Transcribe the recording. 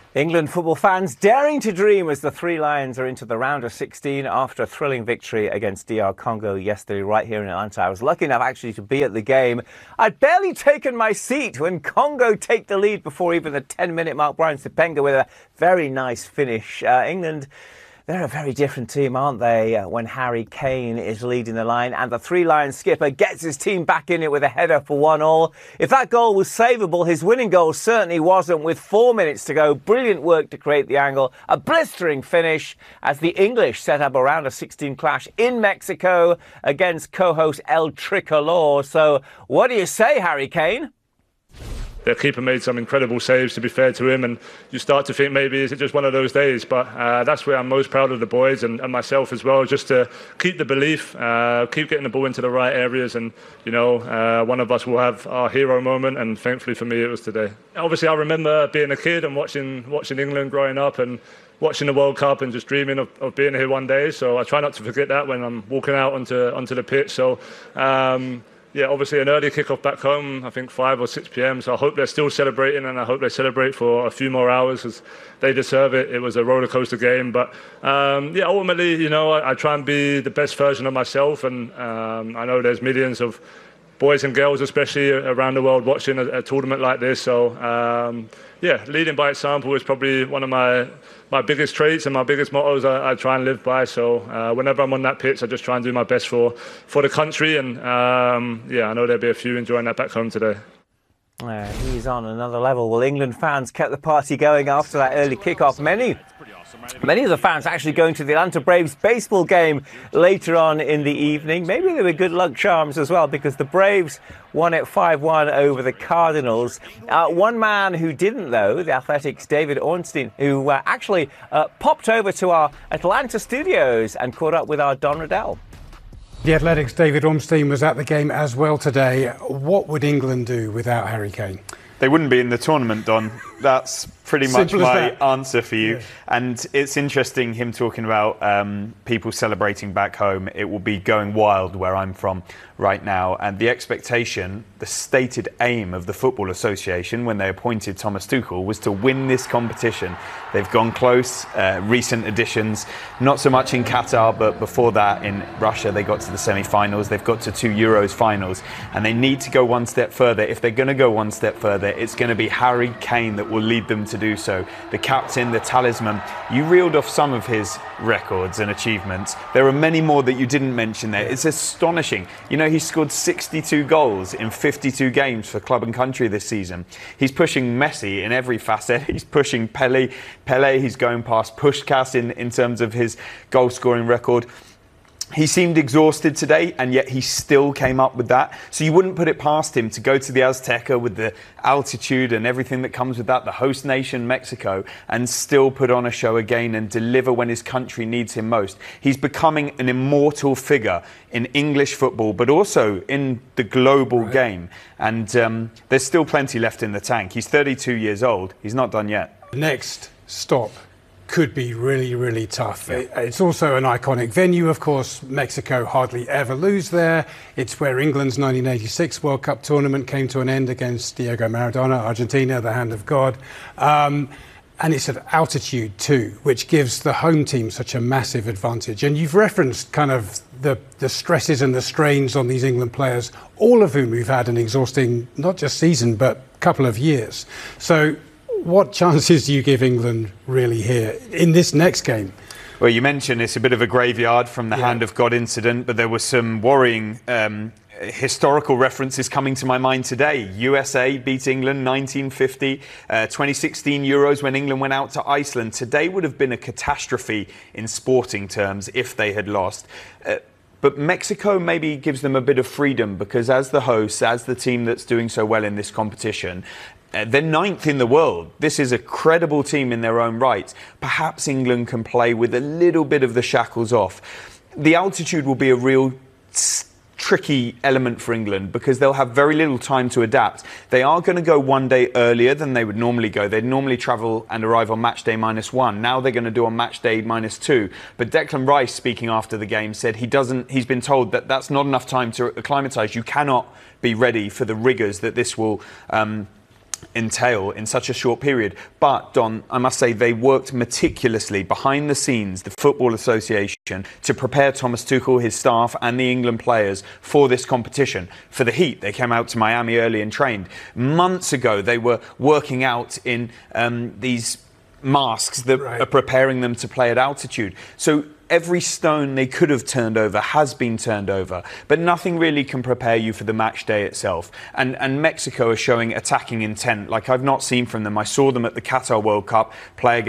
England football fans daring to dream as the Three Lions are into the round of 16 after a thrilling victory against DR Congo yesterday right here in Atlanta. I was lucky enough actually to be at the game. I'd barely taken my seat when Congo take the lead before even the 10-minute mark. Brian Sipenga with a very nice finish. England, they're a very different team, aren't they, when Harry Kane is leading the line and the Three Lions skipper gets his team back in it with a header for 1-1. If that goal was savable, his winning goal certainly wasn't. With 4 minutes to go, brilliant work to create the angle. A blistering finish as the English set up a round of 16 clash in Mexico against co-host El Tricolor. So what do you say, Harry Kane? Their keeper made some incredible saves, to be fair to him, and you start to think maybe is it just one of those days, but that's where I'm most proud of the boys and myself as well, just to keep the belief, keep getting the ball into the right areas, and one of us will have our hero moment, and thankfully for me it was today. Obviously I remember being a kid and watching England growing up and watching the World Cup and just dreaming of being here one day, so I try not to forget that when I'm walking out onto the pitch. So yeah, obviously an early kickoff back home, I think 5 or 6 p.m. So I hope they're still celebrating, and I hope they celebrate for a few more hours because they deserve it. It was a roller coaster game, but yeah, ultimately, I try and be the best version of myself, and I know there's millions of boys and girls, especially around the world, watching a tournament like this. So yeah, leading by example is probably one of my biggest traits and my biggest mottos I try and live by. So whenever I'm on that pitch, I just try and do my best for the country. And yeah, I know there'll be a few enjoying that back home today. He's on another level. Well, England fans kept the party going after that early kickoff. Many of the fans actually going to the Atlanta Braves baseball game later on in the evening. Maybe they were good luck charms as well, because the Braves won it 5-1 over the Cardinals. One man who didn't, though, the Athletic's David Ornstein, who actually popped over to our Atlanta studios and caught up with our Don Riddell. The Athletic's David Ornstein was at the game as well today. What would England do without Harry Kane? They wouldn't be in the tournament, Don. That's pretty much my answer for you. Yeah. And it's interesting him talking about people celebrating back home. It will be going wild where I'm from right now. And the expectation, the stated aim of the Football Association when they appointed Thomas Tuchel was to win this competition. They've gone close, recent editions, not so much in Qatar, but before that in Russia they got to the semi-finals. They've got to 2 Euros finals, and they need to go one step further. If they're going to go one step further, it's going to be Harry Kane that will lead them to do so. The captain, the talisman. You reeled off some of his records and achievements. There are many more that you didn't mention there. It's astonishing. He scored 62 goals in 52 games for club and country this season. He's pushing Messi in every facet. He's pushing Pele. He's going past Puskás in terms of his goal scoring record. He seemed exhausted today, and yet he still came up with that. So you wouldn't put it past him to go to the Azteca with the altitude and everything that comes with that, the host nation, Mexico, and still put on a show again and deliver when his country needs him most. He's becoming an immortal figure in English football, but also in the global game. And there's still plenty left in the tank. He's 32 years old. He's not done yet. Next stop could be really, really tough. Yeah. It's also an iconic venue, of course. Mexico hardly ever lose there. It's where England's 1986 World Cup tournament came to an end against Diego Maradona, Argentina, the hand of God. And it's at altitude too, which gives the home team such a massive advantage. And you've referenced kind of the stresses and the strains on these England players, all of whom we've had an exhausting, not just season, but couple of years. So what chances do you give England really here in this next game? Well, you mentioned it's a bit of a graveyard from the hand of God incident, but there were some worrying historical references coming to my mind today. USA beat England 1950, 2016 Euros when England went out to Iceland. Today would have been a catastrophe in sporting terms if they had lost. But Mexico maybe gives them a bit of freedom, because as the hosts, as the team that's doing so well in this competition, they're 9th in the world. This is a credible team in their own right. Perhaps England can play with a little bit of the shackles off. The altitude will be a real tricky element for England, because they'll have very little time to adapt. They are going to go one day earlier than they would normally go. They'd normally travel and arrive on match day -1. Now they're going to do on match day -2. But Declan Rice, speaking after the game, said he's been told that that's not enough time to acclimatise. You cannot be ready for the rigours that this will entail in such a short period. But Don, I must say they worked meticulously behind the scenes, the Football Association, to prepare Thomas Tuchel, his staff and the England players for this competition. For the heat, they came out to Miami early and trained. Months ago, they were working out in these masks that are preparing them to play at altitude. So every stone they could have turned over has been turned over, but nothing really can prepare you for the match day itself. And Mexico are showing attacking intent like I've not seen from them. I saw them at the Qatar World Cup play against